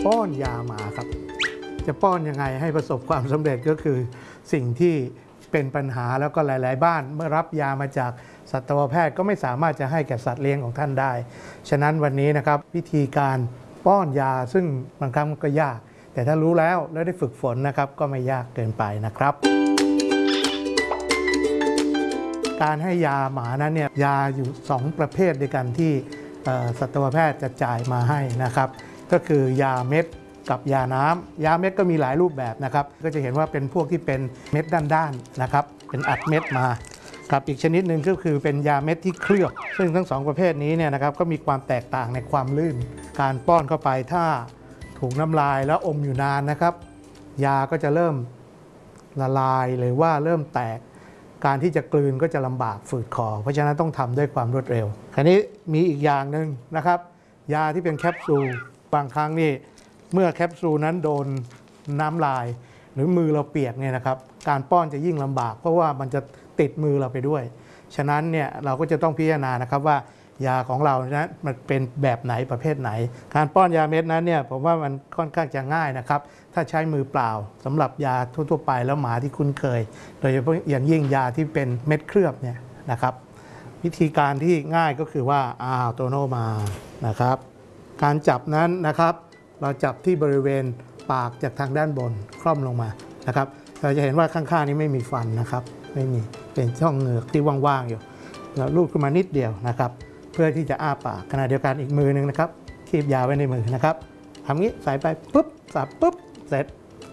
ป้อนยาหมาครับจะป้อนยังไงให้ประสบความสำเร็จก็คือสิ่งที่เป็นปัญหาแล้วก็หลายๆบ้านเมื่อรับยามาจากสัตวแพทย์ก็ไม่สามารถจะให้แก่สัตว์เลี้ยงของท่านได้ฉะนั้นวันนี้นะครับวิธีการป้อนยาซึ่งบางครั้งก็ยากแต่ถ้ารู้แล้วได้ฝึกฝนนะครับก็ไม่ยากเกินไปนะครับการให้ยาหมานั้นเนี่ยยาอยู่2ประเภทด้วยกันที่สัตวแพทย์จะจ่ายมาให้นะครับก็คือยาเม็ดกับยาน้ำยาเม็ดก็มีหลายรูปแบบนะครับก็จะเห็นว่าเป็นพวกที่เป็นเม็ดด้านๆนะครับเป็นอัดเม็ดมากับอีกชนิดหนึ่งก็คือเป็นยาเม็ดที่เคลือบซึ่งทั้ง2ประเภทนี้เนี่ยนะครับก็มีความแตกต่างในความลื่นการป้อนเข้าไปถ้าถูกน้ำลายแล้วอมอยู่นานนะครับยาก็จะเริ่มละลายหรือว่าเริ่มแตกการที่จะกลืนก็จะลำบากฝืดคอเพราะฉะนั้นต้องทำด้วยความรวดเร็วคราวนี้มีอีกอย่างหนึ่งนะครับยาที่เป็นแคปซูลบางครั้งนี่เมื่อแคปซูลนั้นโดนน้ำลายหรือมือเราเปียกเนี่ยนะครับการป้อนจะยิ่งลำบากเพราะว่ามันจะติดมือเราไปด้วยฉะนั้นเนี่ยเราก็จะต้องพิจารณานะครับว่ายาของเรานะมันเป็นแบบไหนประเภทไหนการป้อนยาเม็ดนั้นเนี่ยผมว่ามันค่อนข้างจะง่ายนะครับถ้าใช้มือเปล่าสำหรับยาทั่วๆไปแล้วหมาที่คุ้นเคยโดยเฉพาะอย่างยิ่งยาที่เป็นเม็ดเคลือบเนี่ยนะครับวิธีการที่ง่ายก็คือว่าโตโน่มานะครับการจับนั้นนะครับเราจับที่บริเวณปากจากทางด้านบนคล่อมลงมานะครับเราจะเห็นว่าข้างๆนี้ไม่มีฟันนะครับไม่มีเป็นช่องเหงือกที่ว่างๆอยู่เราลูบขึ้นมานิดเดียวนะครับเพื่อที่จะอ้าปากขณะเดียวกันอีกมือหนึ่งนะครับคีบยาไว้ในมือนะครับทำงี้ใส่ไปปุ๊บสับปุ๊บเสร็จ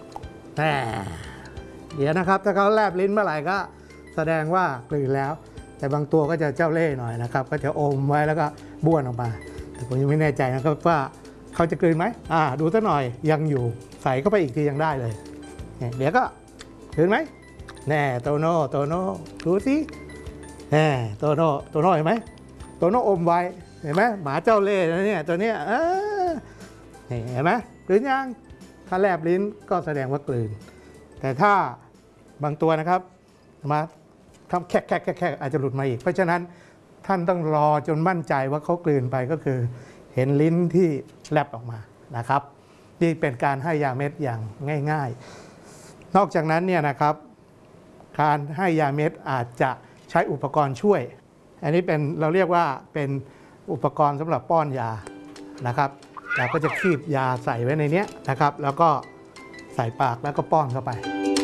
เดี๋ยวนะครับถ้าเขาแลบลิ้นเมื่อไหร่ก็แสดงว่ากลืนแล้วแต่บางตัวก็จะเจ้าเล่ห์หน่อยนะครับก็จะอมไว้แล้วก็บ้วนออกมาแต่ผมยังไม่แน่ใจนะครับว่าเขาจะกลืนไหมดูซะหน่อยยังอยู่ใส่เข้าไปอีกทียังได้เลยเดี๋ยวก็กลืนไหมแน่โตโน่ดูสิแน่โตโน่เห็นไหมโตโน่อมไว้เห็นไหมหมาเจ้าเล่ห์นะเนี่ยตัวเนี้ยเห็นไหมกลืนยังถ้าแลบลิ้นก็แสดงว่ากลืนแต่ถ้าบางตัวนะครับมาทำแค่อาจจะหลุดมาอีกเพราะฉะนั้นท่านต้องรอจนมั่นใจว่าเขากลืนไปก็คือเห็นลิ้นที่แลบออกมานะครับนี่เป็นการให้ยาเม็ดอย่างง่ายๆนอกจากนั้นเนี่ยนะครับการให้ยาเม็ดอาจจะใช้อุปกรณ์ช่วยอันนี้เป็นเราเรียกว่าเป็นอุปกรณ์สำหรับป้อนยานะครับเราก็จะคีบยาใส่ไว้ในนี้นะครับแล้วก็ใส่ปากแล้วก็ป้อนเข้าไป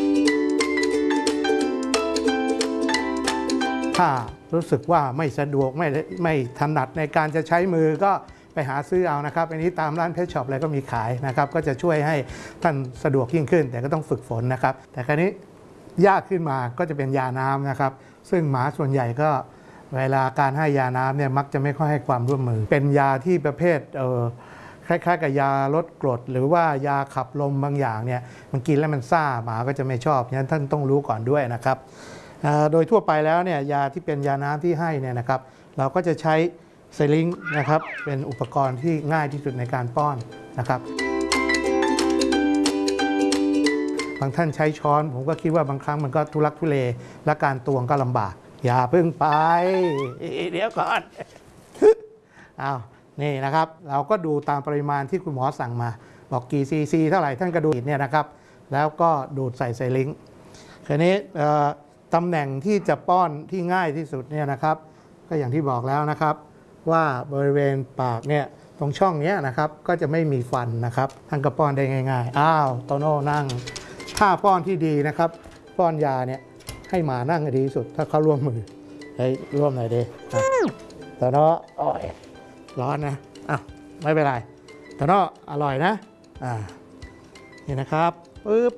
ถ้ารู้สึกว่าไม่สะดวกไม่ถนัดในการจะใช้มือก็ไปหาซื้อเอานะครับอันนี้ตามร้านเพชช็อปอะไรก็มีขายนะครับก็จะช่วยให้ท่านสะดวกยิ่งขึ้นแต่ก็ต้องฝึกฝนนะครับแต่คราวนี้ยากขึ้นมาก็จะเป็นยาน้ำนะครับซึ่งหมาส่วนใหญ่ก็เวลาการให้ยาน้ำเนี่ยมักจะไม่ค่อยให้ความร่วมมือเป็นยาที่ประเภทคล้ายๆกับยาลดกรดหรือว่ายาขับลมบางอย่างเนี่ยมันกินแล้วมันซ่าหมาก็จะไม่ชอบฉะนั้นท่านต้องรู้ก่อนด้วยนะครับโดยทั่วไปแล้วเนี่ยยาที่เป็นยาน้ำที่ให้เนี่ยนะครับเราก็จะใช้ไซลิงนะครับเป็นอุปกรณ์ที่ง่ายที่สุดในการป้อนนะครับบางท่านใช้ช้อนผมก็คิดว่าบางครั้งมันก็ทุลักทุเลและการตวงก็ลำบากอย่าเพิ่งไปเดี๋ยวก่อนนี่นะครับเราก็ดูตามปริมาณที่คุณหมอสั่งมาบอกกี่ซีซีเท่าไหร่ท่านก็ดูเนี่ยนะครับแล้วก็ดูดใส่ไซลิงคราวนี้ตำแหน่งที่จะป้อนที่ง่ายที่สุดเนี่ยนะครับก็อย่างที่บอกแล้วนะครับว่าบริเวณปากเนี่ยตรงช่องนี้นะครับก็จะไม่มีฟันนะครับท่านก็ป้อนได้ง่ายๆโตโน่นั่งถ้าป้อนที่ดีนะครับป้อนยาเนี่ยให้หมานั่งดีที่สุดถ้าเขาร่วมมือร่วมหน่อยดิโตโน่ร้อนนะไม่เป็นไรโตโน่อร่อยนะนี่นะครับปึ๊บ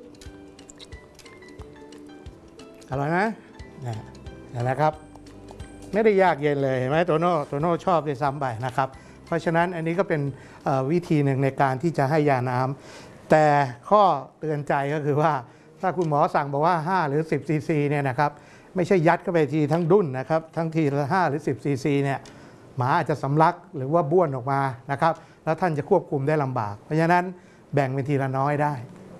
อร่อยไหมนี่นะครับไม่ได้ยากเย็นเลยเห็นไหมโตโน่ชอบด้วยซ้ำไปนะครับเพราะฉะนั้นอันนี้ก็เป็นวิธีหนึ่งในการที่จะให้ยาน้ำแต่ข้อเตือนใจก็คือว่าถ้าคุณหมอสั่งบอกว่า5หรือ10ซีซีเนี่ยนะครับไม่ใช่ยัดเข้าไปทีทั้งดุ้นนะครับทั้งทีละ5หรือ10ซีซีเนี่ยหมาอาจจะสำลักหรือว่าบ้วนออกมานะครับแล้วท่านจะควบคุมได้ลำบากเพราะฉะนั้นแบ่งเป็นทีละน้อยได้